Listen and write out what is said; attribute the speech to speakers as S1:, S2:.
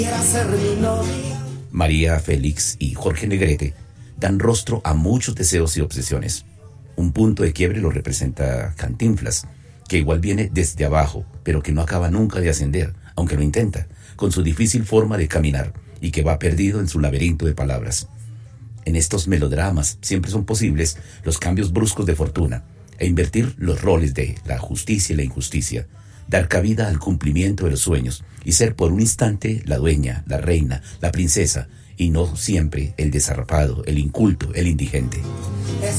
S1: María Félix y Jorge Negrete dan rostro a muchos deseos y obsesiones. Un punto de quiebre lo representa Cantinflas, que igual viene desde abajo, pero que no acaba nunca de ascender, aunque lo intenta, con su difícil forma de caminar y que va perdido en su laberinto de palabras. En estos melodramas siempre son posibles los cambios bruscos de fortuna e invertir los roles de la justicia y la injusticia, dar cabida al cumplimiento de los sueños y ser por un instante la dueña, la reina, la princesa y no siempre el desarrapado, el inculto, el indigente.